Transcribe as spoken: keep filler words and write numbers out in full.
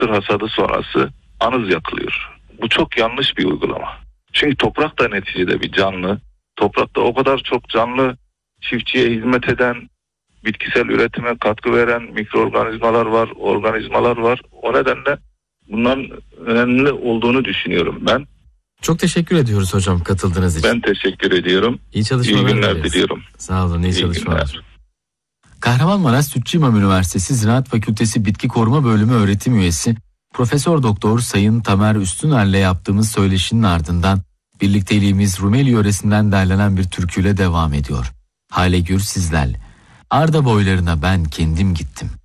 hasadı sonrası anız yakılıyor. Bu çok yanlış bir uygulama. Çünkü toprak da neticede bir canlı. Toprakta o kadar çok canlı, çiftçiye hizmet eden, bitkisel üretime katkı veren mikroorganizmalar var, organizmalar var. O nedenle bunların önemli olduğunu düşünüyorum ben. Çok teşekkür ediyoruz hocam katıldığınız için. Ben teşekkür ediyorum. İyi çalışmalar İyi günler dileriz. diliyorum. Sağ olun, iyi, iyi çalışmalar. Günler. Kahramanmaraş Sütçü İmam Üniversitesi Ziraat Fakültesi Bitki Koruma Bölümü öğretim üyesi Profesör Doktor Sayın Tamer Üstüner'le yaptığımız söyleşinin ardından birlikteliğimiz Rumeli yöresinden derlenen bir türküyle devam ediyor. Hale Gür sizlerle. Arda boylarına ben kendim gittim.